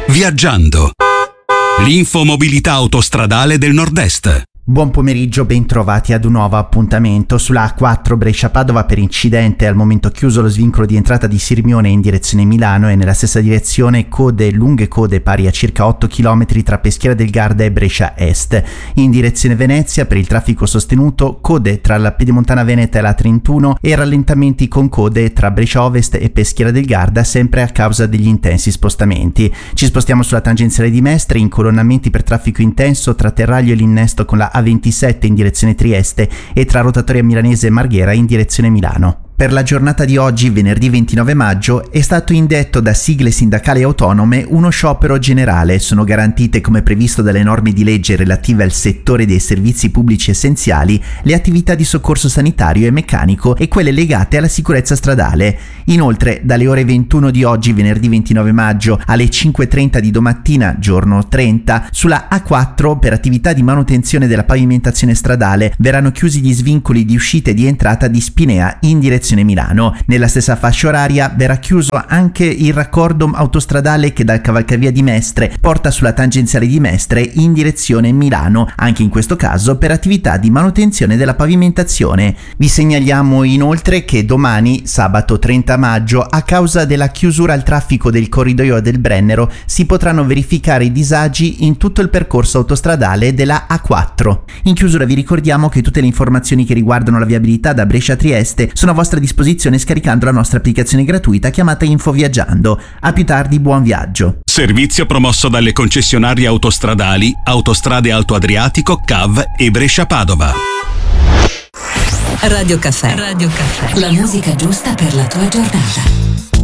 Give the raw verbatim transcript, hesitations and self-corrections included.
Viaggiando. L'infomobilità autostradale del Nord-Est. Buon pomeriggio, ben trovati ad un nuovo appuntamento sulla A quattro Brescia-Padova. Per incidente al momento chiuso lo svincolo di entrata di Sirmione in direzione Milano e nella stessa direzione code, lunghe code pari a circa otto chilometri tra Peschiera del Garda e Brescia Est. In direzione Venezia per il traffico sostenuto code tra la Pedemontana Veneta e la trentuno e rallentamenti con code tra Brescia Ovest e Peschiera del Garda sempre a causa degli intensi spostamenti. Ci spostiamo sulla tangenziale di Mestre, incolonnamenti per traffico intenso tra Terraglio e l'innesto con la A ventisette in direzione Trieste e tra Rotatoria Milanese e Marghera in direzione Milano. Per la giornata di oggi, venerdì ventinove maggio, è stato indetto da sigle sindacali autonome uno sciopero generale. Sono garantite, come previsto dalle norme di legge relative al settore dei servizi pubblici essenziali, le attività di soccorso sanitario e meccanico e quelle legate alla sicurezza stradale. Inoltre, dalle ore ventuno di oggi, venerdì ventinove maggio, alle cinque e trenta di domattina, giorno trenta, sulla A quattro per attività di manutenzione della pavimentazione stradale verranno chiusi gli svincoli di uscita e di entrata di Spinea in direzione Milano. Nella stessa fascia oraria verrà chiuso anche il raccordo autostradale che dal cavalcavia di Mestre porta sulla tangenziale di Mestre in direzione Milano, anche in questo caso per attività di manutenzione della pavimentazione. Vi segnaliamo inoltre che domani, sabato trenta maggio, a causa della chiusura al traffico del corridoio del Brennero, si potranno verificare disagi in tutto il percorso autostradale della A quattro. In chiusura vi ricordiamo che tutte le informazioni che riguardano la viabilità da Brescia a Trieste sono a vostra disposizione scaricando la nostra applicazione gratuita chiamata Info Viaggiando. A più tardi, buon viaggio. Servizio promosso dalle concessionarie autostradali Autostrade Alto Adriatico, C A V e Brescia-Padova. Radio Caffè. Radio Caffè. La musica giusta per la tua giornata.